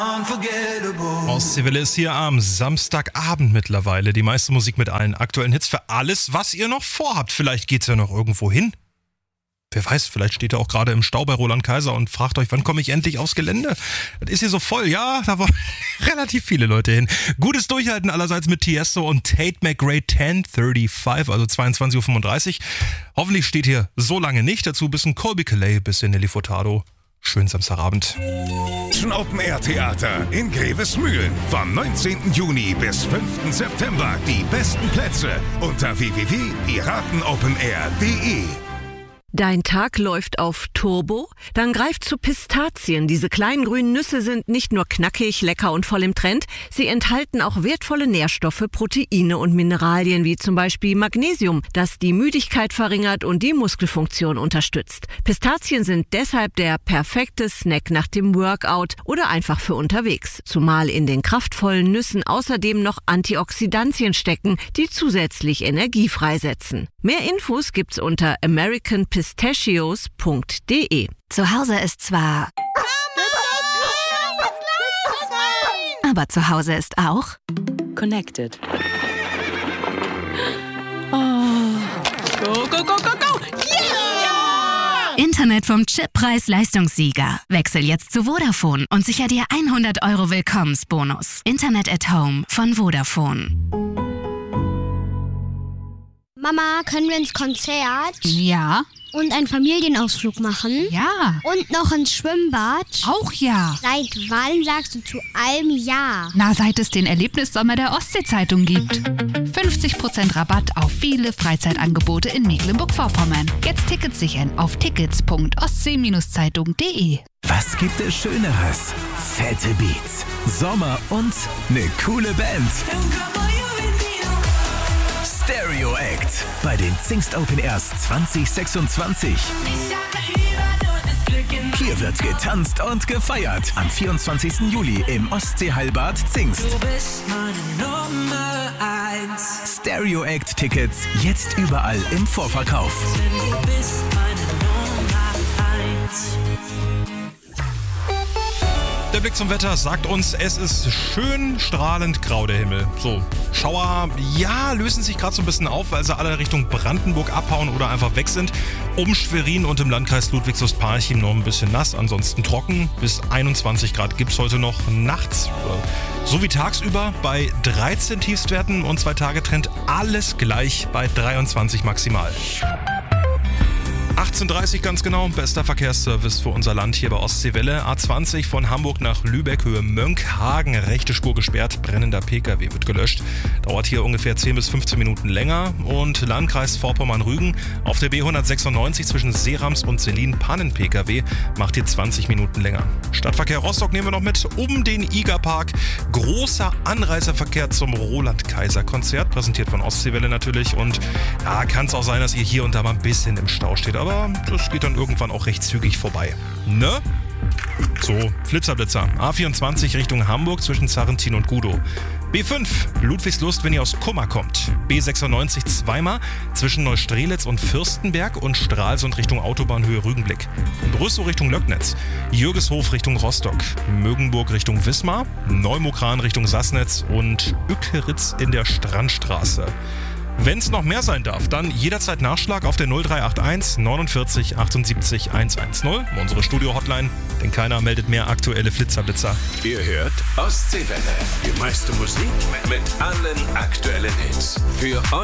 Ostseewelle ist hier am Samstagabend mittlerweile. Die meiste Musik mit allen aktuellen Hits für alles, was ihr noch vorhabt. Vielleicht geht's ja noch irgendwo hin. Wer weiß, vielleicht steht ihr auch gerade im Stau bei Roland Kaiser und fragt euch, wann komme ich endlich aufs Gelände? Das ist hier so voll. Ja, da wollen relativ viele Leute hin. Gutes Durchhalten allerseits mit Tiesto und Tate McRae 10:35, also 22:35 Uhr. Hoffentlich steht hier so lange nicht. Dazu bisschen Colby Calais, bisschen Nelly Furtado. Schönen Samstagabend. Open Air Theater in Grevesmühlen. Vom 19. Juni bis 5. September. Die besten Plätze unter www.piratenopenair.de. Dein Tag läuft auf Turbo? Dann greif zu Pistazien. Diese kleinen grünen Nüsse sind nicht nur knackig, lecker und voll im Trend, sie enthalten auch wertvolle Nährstoffe, Proteine und Mineralien wie zum Beispiel Magnesium, das die Müdigkeit verringert und die Muskelfunktion unterstützt. Pistazien sind deshalb der perfekte Snack nach dem Workout oder einfach für unterwegs, zumal in den kraftvollen Nüssen außerdem noch Antioxidantien stecken, die zusätzlich Energie freisetzen. Mehr Infos gibt's unter americanpistachios.de. Zu Hause ist zwar... Aber zu Hause ist auch... Connected. Oh. Go, go, go, go, go! Yeah! Internet vom Chip Preis-Leistungssieger. Wechsel jetzt zu Vodafone und sicher dir 100 € Willkommensbonus. Internet at Home von Vodafone. Mama, können wir ins Konzert? Ja. Und einen Familienausflug machen? Ja. Und noch ins Schwimmbad? Auch ja. Seit wann sagst du zu allem ja? Na, seit es den Erlebnissommer der Ostsee-Zeitung gibt. 50% Rabatt auf viele Freizeitangebote in Mecklenburg-Vorpommern. Jetzt Tickets sichern auf tickets.ostsee-zeitung.de. Was gibt es Schöneres? Fette Beats, Sommer und eine coole Band. Stereo Act bei den Zingst Open Airs 2026. Hier wird getanzt und gefeiert. Am 24. Juli im Ostseeheilbad Zingst. Stereo Act Tickets jetzt überall im Vorverkauf. Der Blick zum Wetter sagt uns, es ist schön strahlend grau der Himmel. So, Schauer, ja, lösen sich gerade so ein bisschen auf, weil sie alle Richtung Brandenburg abhauen oder einfach weg sind. Um Schwerin und im Landkreis Ludwigslust-Parchim noch ein bisschen nass, ansonsten trocken. Bis 21 Grad gibt's heute noch nachts. So wie tagsüber bei 13 Tiefstwerten und 2 Tage Trend alles gleich bei 23 maximal. 18:30 ganz genau, bester Verkehrsservice für unser Land hier bei Ostseewelle. A20 von Hamburg nach Lübeck, Höhe Mönckehagen, rechte Spur gesperrt, brennender PKW wird gelöscht. Dauert hier ungefähr 10 bis 15 Minuten länger. Und Landkreis Vorpommern-Rügen auf der B196 zwischen Seerams und Selin, Pannen-PKW, macht hier 20 Minuten länger. Stadtverkehr Rostock nehmen wir noch mit, um den IGA-Park. Großer Anreiseverkehr zum Roland-Kaiser-Konzert, präsentiert von Ostseewelle natürlich. Und ja, kann es auch sein, dass ihr hier und da mal ein bisschen im Stau steht. Aber das geht dann irgendwann auch recht zügig vorbei. Ne? So, Flitzerblitzer. A24 Richtung Hamburg zwischen Zarrentin und Gudow. B5 Ludwigslust, wenn ihr aus Kummer kommt. B96 zweimal zwischen Neustrelitz und Fürstenberg und Stralsund Richtung Autobahnhöhe Rügenblick. Brüssow Richtung Löcknitz. Jürgeshof Richtung Rostock. Mögenburg Richtung Wismar. Neumokran Richtung Sassnitz und Ückeritz in der Strandstraße. Wenn es noch mehr sein darf, dann jederzeit Nachschlag auf der 0381 49 78 110, unsere Studio-Hotline, denn keiner meldet mehr aktuelle Flitzerblitzer. Ihr hört Ostseewelle, die meiste Musik mit allen aktuellen Hits. Für euch.